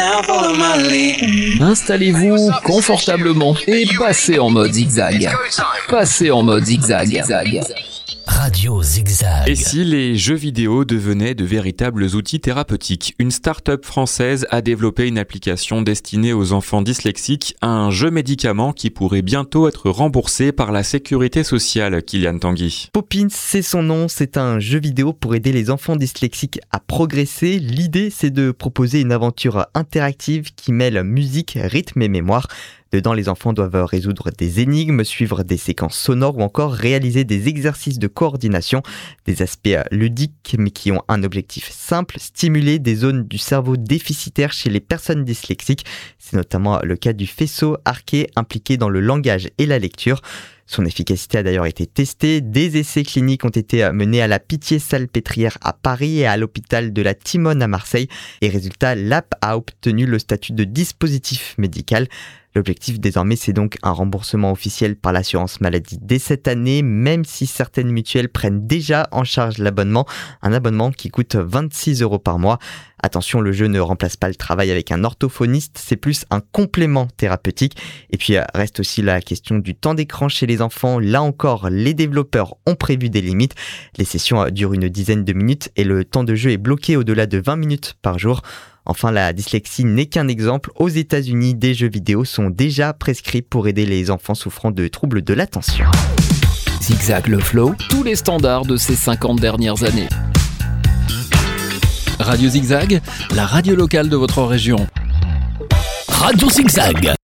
Installez-vous confortablement et passez en mode zigzag. Passez en mode zigzag. Radio Zigzag. Et si les jeux vidéo devenaient de véritables outils thérapeutiques ? Une start-up française a développé une application destinée aux enfants dyslexiques, un jeu médicament qui pourrait bientôt être remboursé par la sécurité sociale. Kylian Tanguy. Poppins, c'est son nom, c'est un jeu vidéo pour aider les enfants dyslexiques à progresser. L'idée, c'est de proposer une aventure interactive qui mêle musique, rythme et mémoire. Dedans, les enfants doivent résoudre des énigmes, suivre des séquences sonores ou encore réaliser des exercices de coordination. Des aspects ludiques mais qui ont un objectif simple, stimuler des zones du cerveau déficitaires chez les personnes dyslexiques. C'est notamment le cas du faisceau arqué impliqué dans le langage et la lecture. Son efficacité a d'ailleurs été testée. Des essais cliniques ont été menés à la Pitié-Salpêtrière à Paris et à l'hôpital de la Timone à Marseille. Et résultat, l'app a obtenu le statut de dispositif médical. L'objectif désormais, c'est donc un remboursement officiel par l'assurance maladie dès cette année, même si certaines mutuelles prennent déjà en charge l'abonnement. Un abonnement qui coûte 26 € par mois. Attention, le jeu ne remplace pas le travail avec un orthophoniste, c'est plus un complément thérapeutique. Et puis reste aussi la question du temps d'écran chez les enfants. Là encore, les développeurs ont prévu des limites. Les sessions durent une dizaine de minutes et le temps de jeu est bloqué au-delà de 20 minutes par jour. Enfin, la dyslexie n'est qu'un exemple. Aux États-Unis, des jeux vidéo sont déjà prescrits pour aider les enfants souffrant de troubles de l'attention. Zigzag le flow, tous les standards de ces 50 dernières années. Radio Zigzag, la radio locale de votre région. Radio Zigzag.